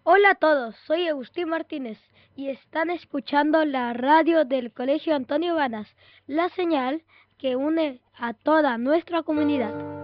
Hola a todos, soy Agustín Martínez y están escuchando la radio del Colegio Antonio Vanas, la señal que une a toda nuestra comunidad.